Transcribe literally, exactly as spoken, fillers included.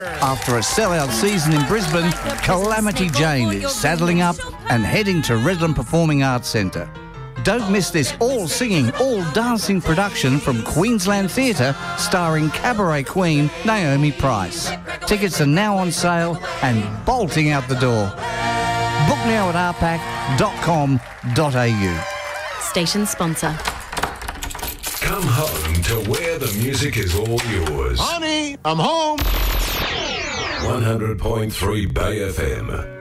After a sellout season in Brisbane, Calamity Jane is saddling up and heading to Redland Performing Arts Centre. Don't miss this all-singing, all-dancing production from Queensland Theatre starring cabaret queen Naomi Price. Tickets are now on sale and bolting out the door. Book now at r pac dot com dot a u. Station sponsor. Come home to where the music is all yours. Honey, I'm home. one hundred point three Bay F M.